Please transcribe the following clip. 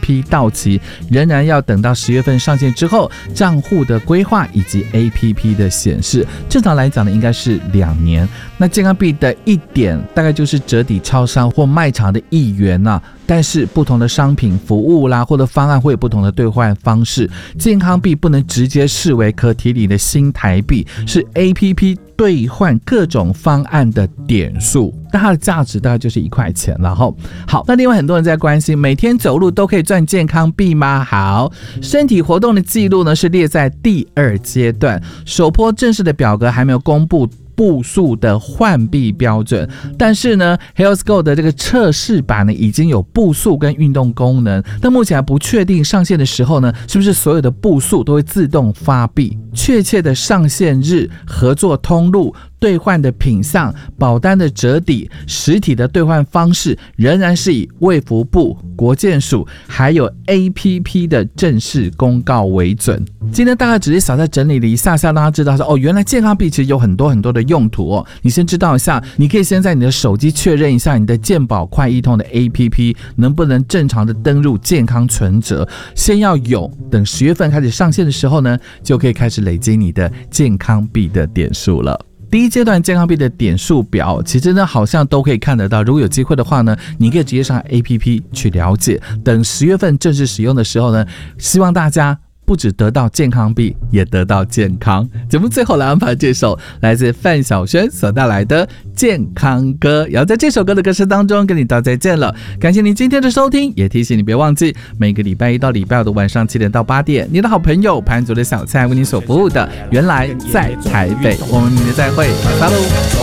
APP 到期，仍然要等到10月份上线之后，账户的规划以及 APP 的显示，正常来讲呢，应该是2年。那健康币的1点大概就是折抵超商或卖场的1元啊。但是不同的商品、服务啦，或者方案会有不同的兑换方式。健康币不能直接视为可提领的新台币，是 APP 兑换各种方案的点数，但它的价值大概就是1块钱了哈。好，那另外很多人在关心，每天走路都可以赚健康币吗？好，身体活动的记录呢是列在第2阶段，首波正式的表格还没有公布步数的换币标准，但是呢 HealthGo 的这个测试版呢已经有步数跟运动功能，但目前还不确定上线的时候呢是不是所有的步数都会自动发币，确切的上线日、合作通路、兑换的品项、保单的折抵、实体的兑换方式仍然是以卫福部、国健署还有 APP 的正式公告为准。今天大概只是小在整理了一下下，让大家知道说原来健康币其实有很多很多的用途哦。你先知道一下，你可以先在你的手机确认一下你的健保快易通的 APP 能不能正常的登入健康存折，先要有，等10月份开始上线的时候呢，就可以开始累积你的健康币的点数了。第1阶段健康币的点数表其实呢好像都可以看得到，如果有机会的话呢，你可以直接上 APP 去了解，等10月份正式使用的时候呢，希望大家不只得到健康币，也得到健康。节目最后来安排这首来自范晓萱所带来的健康歌，也要在这首歌的歌声当中跟你道再见了。感谢您今天的收听，也提醒你别忘记每个礼拜1到礼拜5的晚上7点到8点，你的好朋友潘祖的小菜为你所服务的原来在台北，我们明天再会，拜拜喽。